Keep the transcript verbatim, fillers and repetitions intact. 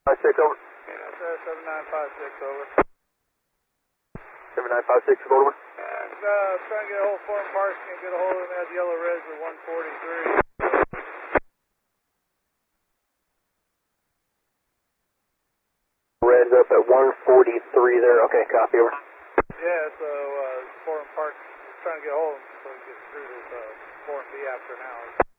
five six over. That's seven nine five six over. seven nine five six over. And, uh, trying to get a hold of Foreign Parks, can't get a hold of him at Yellow Res at one forty-three. Red's up at one forty-three there. Okay, copy over. Yeah, so uh, Foreign Parks is trying to get a hold of him so he gets through this uh, Foreign B after an hour.